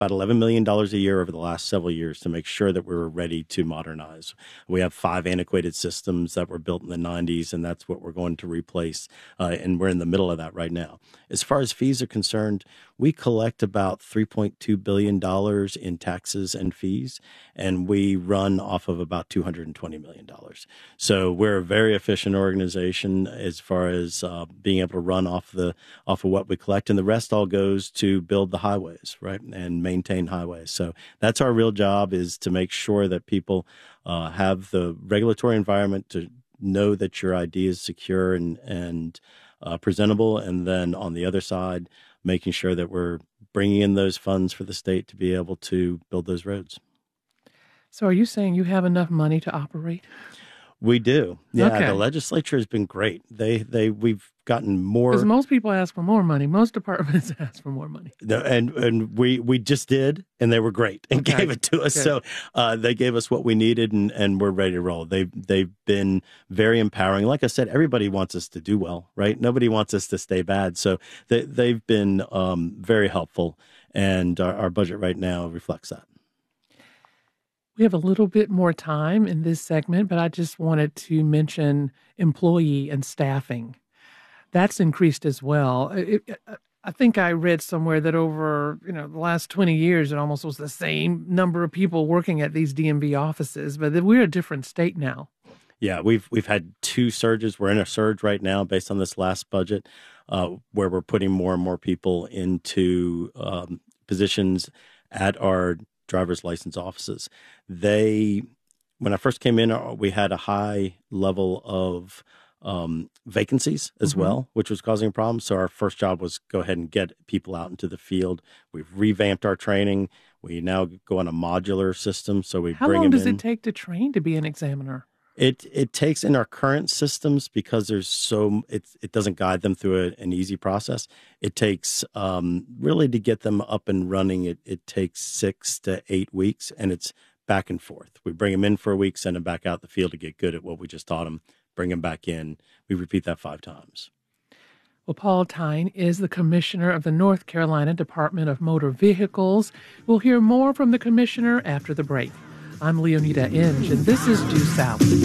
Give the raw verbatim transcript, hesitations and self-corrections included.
about eleven million dollars a year over the last several years to make sure that we're ready to modernize. We have five antiquated systems that were built in the nineties, and that's what we're going to replace, uh, and we're in the middle of that right now. As far as fees are concerned, we collect about three point two billion dollars in taxes and fees, and we run off of about two hundred twenty million dollars. So we're a very efficient organization as far as uh, being able to run off the off of what we collect, and the rest all goes to build the highways, right, and maintain highways. So that's our real job, is to make sure that people uh, have the regulatory environment to know that your I D is secure and and uh, presentable, and then on the other side, making sure that we're bringing in those funds for the state to be able to build those roads. So are you saying you have enough money to operate? We do. Yeah, Okay. The legislature has been great. They they we've gotten more. Because most people ask for more money. Most departments ask for more money. No, and and we we just did, and they were great and Okay. gave it to us. Good. So uh, they gave us what we needed, and, and we're ready to roll. They've they've been very empowering. Like I said, everybody wants us to do well, right? Nobody wants us to stay bad. So they they've been um, very helpful, and our, our budget right now reflects that. We have a little bit more time in this segment, but I just wanted to mention employee and staffing. That's increased as well. It, it, I think I read somewhere that over you know the last twenty years, it almost was the same number of people working at these D M V offices, but we're a different state now. Yeah, we've we've had two surges. We're in a surge right now based on this last budget, uh, where we're putting more and more people into um, positions at our driver's license offices. They, when I first came in, we had a high level of um, vacancies as Mm-hmm. well, which was causing a problem. So our first job was go ahead and get people out into the field. We've revamped our training. We now go on a modular system. So we How bring long them does in. it take to train to be an examiner? It it takes in our current systems, because there's so it it doesn't guide them through a, an easy process. It takes um, really to get them up and running. It it takes six to eight weeks, and it's back and forth. We bring them in for a week, send them back out the field to get good at what we just taught them. Bring them back in. We repeat that five times. Well, Paul Tyne is the commissioner of the North Carolina Department of Motor Vehicles. We'll hear more from the commissioner after the break. I'm Leonida Inge, and this is Due South.